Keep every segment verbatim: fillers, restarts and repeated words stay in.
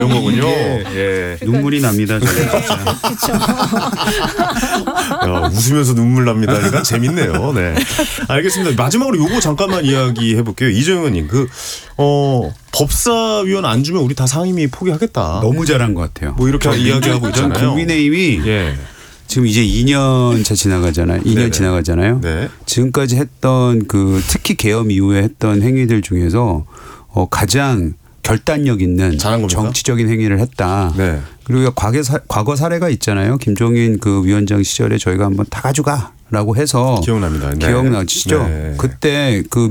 이런 거군요. 예. 눈물이 납니다. 저는 진짜. 그렇죠. 야, 웃으면서 눈물 납니다. 그러니까 재밌네요. 네. 알겠습니다. 마지막으로 요거 잠깐만 이야기해 볼게요. 이재용 의원님, 그, 어, 법사위원 안 주면 우리 다 상임위 포기하겠다. 너무 잘한 것 같아요. 뭐 이렇게 이야기하고 있잖아요. 국민의힘이 예. 지금 이제 이 년 차 지나가잖아요. 이 년 네네. 지나가잖아요. 네. 지금까지 했던 그 특히 계엄 이후에 했던 행위들 중에서 어, 가장 결단력 있는 잘한 겁니까? 정치적인 행위를 했다. 네. 그리고 과거, 사, 과거 사례가 있잖아요. 김종인 그 위원장 시절에 저희가 한번 다 가져가라고 해서 기억납니다. 네. 기억나시죠? 네. 그때 그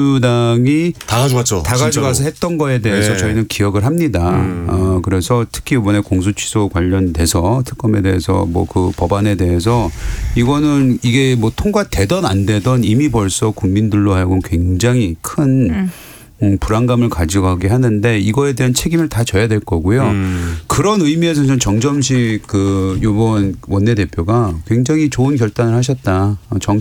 민주당이 다 가져갔죠. 다 가져가서 진짜로. 했던 거에 대해서 네. 저희는 기억을 합니다. 음. 어, 그래서 특히 이번에 공소 취소 관련돼서 특검에 대해서 뭐 그 법안에 대해서 이거는 이게 뭐 통과되던 안 되던 이미 벌써 국민들로 하여금 굉장히 큰 음. 음, 불안감을 가져가게 하는데 이거에 대한 책임을 다 져야 될 거고요. 음. 그런 의미에서 저는 정점식 그 요번 원내대표가 굉장히 좋은 결단을 하셨다.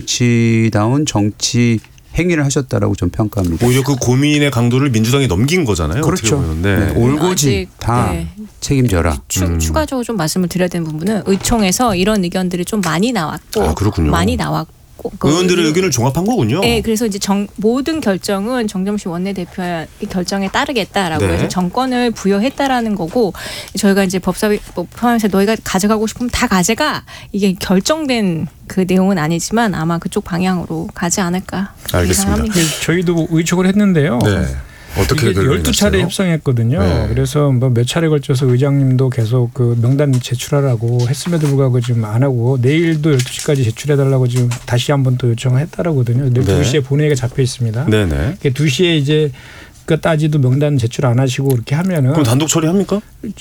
정치다운 정치 행위를 하셨다라고 좀 평가합니다. 오히려 그 고민의 강도를 민주당이 넘긴 거잖아요. 그렇죠. 어떻게 보면. 네. 네. 올고지 다 네. 책임져라. 추, 음. 추가적으로 좀 말씀을 드려야 되는 부분은 의총에서 이런 의견들이 좀 많이 나왔고 아, 그렇군요. 많이 나왔고 그 의원들의 의견을 종합한 거군요. 네, 그래서 이제 정, 모든 결정은 정점식 원내대표의 결정에 따르겠다라고 네. 해서 정권을 부여했다라는 거고 저희가 이제 법사위 포함해서 너희가 가져가고 싶으면 다 가져가 이게 결정된 그 내용은 아니지만 아마 그쪽 방향으로 가지 않을까 알겠습니다. 예상합니다. 저희도 의총을 했는데요. 네. 어떻게 이게 열두 차례 협상했거든요. 네. 그래서 뭐 몇 차례 걸쳐서 의장님도 계속 그 명단 제출하라고 했음에도 불구하고 지금 안 하고 내일도 열두 시까지 제출해달라고 지금 다시 한번 또 요청을 했다라거든요. 근데 네. 두 시에 본회의가 잡혀 있습니다. 네네. 두 시에 이제 끝까지도 명단 제출 안 하시고 이렇게 하면은 그럼 단독 처리합니까?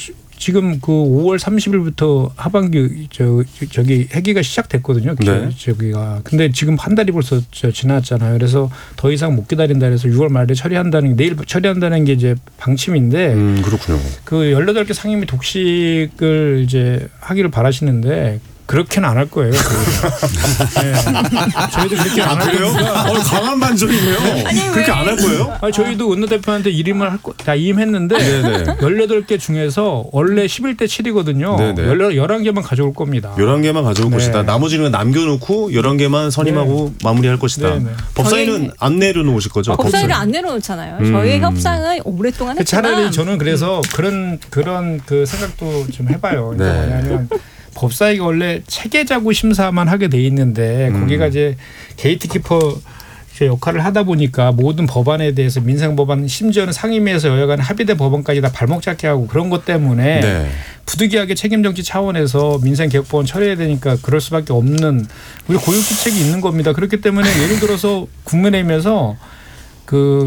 지금 그 오월 삼십일부터 하반기 저 저기 회기가 시작됐거든요. 네. 저기가 근데 지금 한 달이 벌써 지났잖아요. 그래서 더 이상 못 기다린다 그래서 유월 말에 처리한다는 내일 처리한다는 게 이제 방침인데 음, 그렇군요. 그 열여덟 개 상임위 독식을 이제 하기를 바라시는데 그렇게는 안 할 거예요. 네. 저희도 그렇게 안 할 겁니다. 어, 강한 반전이네요. 그렇게 안 할 거예요? 아니, 저희도 원내대표한테 이임을 할 거, 다 이임했는데 네네. 열여덟 개 중에서 원래 십일 대 칠이거든요. 네네. 열한 개만 가져올 겁니다. 열한 개만 가져올 네. 것이다. 나머지는 남겨놓고 열한 개만 선임하고 마무리할 것이다. 네네. 법사위는 저희는- 안 내려놓으실 거죠? 법사위를 안 내려놓잖아요. 음. 저희의 협상은 오랫동안 했지만 차라리 저는 그래서 그런 그런 그 생각도 좀 해봐요. 네. 뭐냐면 법사위가 원래 체계자구 심사만 하게 돼 있는데 음. 거기가 이제 게이트키퍼 역할을 하다 보니까 모든 법안에 대해서 민생 법안 심지어는 상임위에서 여야간 합의된 법안까지 다 발목 잡게 하고 그런 것 때문에 네. 부득이하게 책임정치 차원에서 민생 개혁법안 처리해야 되니까 그럴 수밖에 없는 우리 고유기책이 있는 겁니다. 그렇기 때문에 예를 들어서 국민의힘에서 그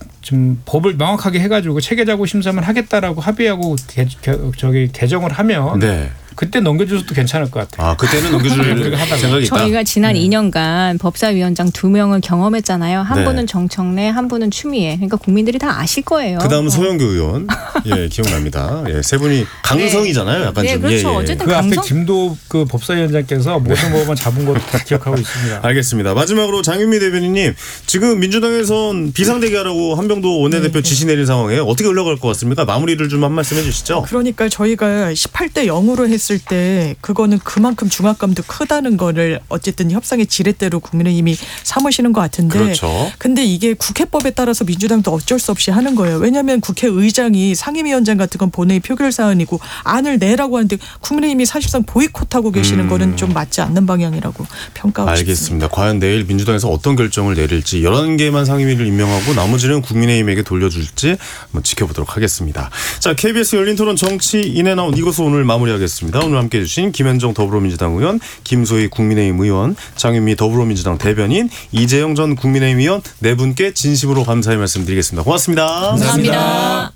좀 법을 명확하게 해가지고 체계자구 심사만 하겠다라고 합의하고 개, 개, 저기 개정을 하면 네. 그때 넘겨줘도 괜찮을 것 같아요. 아, 그때는 넘겨줄 생각이 있다. 저희가 지난 이 년간 법사위원장 두 명을 경험했잖아요. 한 네. 분은 정청래, 한 분은 추미애. 그러니까 국민들이 다 아실 거예요. 그다음은 어. 소영교 의원. 예, 기억납니다. 예, 세 분이 강성이잖아요. 약간 네, 좀. 그렇죠. 예, 예. 어쨌든 그 앞에 강성- 김도 그 법사위원장께서 모든 법안 잡은 거 다 기억하고 있습니다. 알겠습니다. 마지막으로 장윤미 대변인님, 지금 민주당에선 비상대기하라고 한병도 원내대표 지시 내린 상황에 어떻게 흘러갈 것 같습니까? 마무리를 좀 한 말씀 해주시죠. 그러니까 저희가 십팔 대 영으로 했을 때 그거는 그만큼 중압감도 크다는 거를 어쨌든 협상의 지렛대로 국민의힘이 삼으시는 것 같은데 그렇죠. 근데 이게 국회법에 따라서 민주당도 어쩔 수 없이 하는 거예요. 왜냐하면 국회의장이 상임위원장 같은 건 본회의 표결 사안이고 안을 내라고 하는데 국민의힘이 사실상 보이콧하고 계시는 음. 거는 좀 맞지 않는 방향이라고 평가하고 싶습니다. 알겠습니다. 과연 내일 민주당에서 어떤 결정을 내릴지 열한 개만 상임위를 임명하고 나머지는 국민의힘에게 돌려줄지 한번 지켜보도록 하겠습니다. 자, 케이비에스 열린 토론 정치 인앤아웃 이것으로 오늘 마무리하겠습니다. 오늘 함께해 주신 김현정 더불어민주당 의원, 김소희 국민의힘 의원, 장윤미 더불어민주당 대변인, 이재영 전 국민의힘 의원 네 분께 진심으로 감사의 말씀드리겠습니다. 고맙습니다. 감사합니다.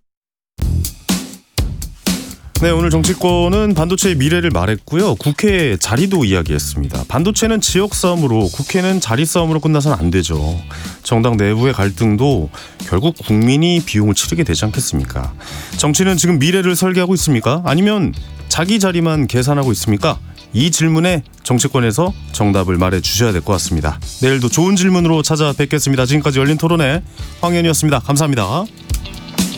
네, 오늘 정치권은 반도체의 미래를 말했고요. 국회 자리도 이야기했습니다. 반도체는 지역 싸움으로, 국회는 자리 싸움으로 끝나서는 안 되죠. 정당 내부의 갈등도 결국 국민이 비용을 치르게 되지 않겠습니까? 정치는 지금 미래를 설계하고 있습니까? 아니면 자기 자리만 계산하고 있습니까? 이 질문에 정치권에서 정답을 말해 주셔야 될 것 같습니다. 내일도 좋은 질문으로 찾아뵙겠습니다. 지금까지 열린 토론의 황현이었습니다. 감사합니다.